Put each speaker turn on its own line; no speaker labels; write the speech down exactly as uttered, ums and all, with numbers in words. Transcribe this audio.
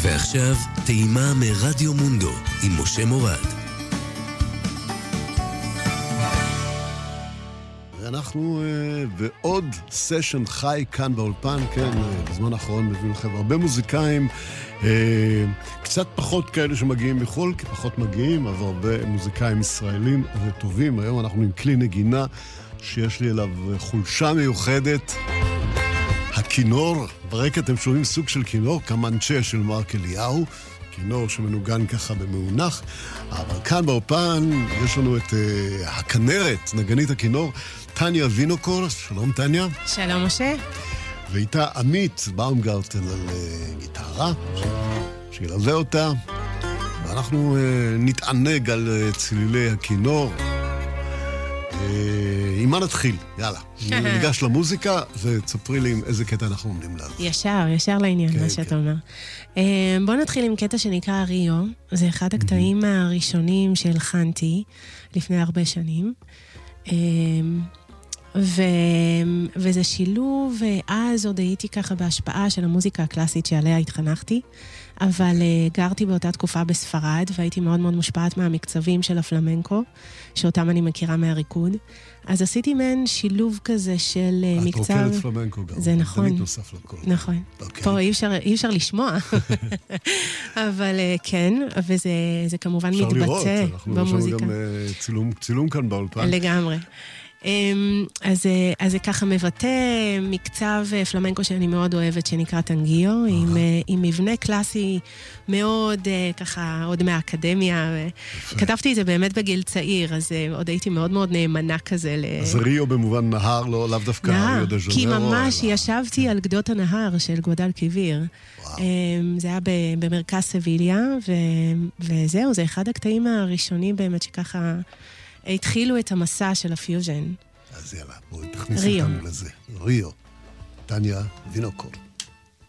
ועכשיו, טעימה מרדיו מונדו עם משה מורד.
אנחנו uh, בעוד סשן חי כאן באולפן, כן, uh, בזמן האחרון מביאים לכם הרבה מוזיקאים, uh, קצת פחות כאלה שמגיעים מחול, כי פחות מגיעים, אבל הרבה מוזיקאים ישראלים וטובים. היום אנחנו עם כלי נגינה שיש לי אליו חולשה מיוחדת, הכינור. ברקע אתם שומעים סוג של כינור, קמנצ'ה של מרק אליהו, כינור שמנוגן ככה במאונח, אבל כאן באולפן יש לנו את uh, הכנרת, נגנית הכינור, טניה וינוקור. שלום טניה.
שלום משה.
ואיתה עמית באומגרטן על uh, גיטרה, ש... שילווה אותה, ואנחנו uh, נתענג על uh, צלילי הכינור. עם מה נתחיל? יאללה. ניגש למוזיקה, ותספרי לי עם איזה קטע אנחנו עומדים לעלות.
ישר, ישר לעניין, מה שאתה אומר. בוא נתחיל עם קטע שנקרא ריו. זה אחד הקטעים הראשונים שהלחנתי לפני הרבה שנים. וזה שילוב, אז עוד הייתי ככה בהשפעה של המוזיקה הקלאסית שעליה התחנכתי, אבל גרתי באותה תקופה בספרד, והייתי מאוד מאוד מושפעת מהמקצבים של הפלמנקו, שאותם אני מכירה מהריקוד. אז עשיתי מעין שילוב כזה של מקצב... את רוקדת פלמנקו גם.
זה
נכון.
דנית נוסף לכל.
נכון.
Okay.
פה אי אפשר, אי אפשר לשמוע. אבל כן, וזה כמובן מתבטא במוזיקה.
אפשר לראות, אנחנו יש לנו גם צילום, צילום כאן באולפן.
לגמרי. אז, אז זה ככה מבטא מקצב פלמנקו שאני מאוד אוהבת, שנקרא טנגיו, עם, עם מבנה קלאסי מאוד ככה, עוד מהאקדמיה. כתבתי את זה באמת בגיל צעיר, אז עוד הייתי מאוד מאוד נאמנה כזה.
אז ריו במובן נהר, לא, לאו דווקא ריו דה ז'נרו.
כי ממש ישבתי על גדות הנהר של גואדל קיביר. זה היה במרכז סביליה, וזהו, זה אחד הקטעים הראשונים באמת שככה... התחילו את המסע של הפיוז'ן.
אז יאללה, בואי תכניסי אותנו לזה. ריו, טניה וינוקור.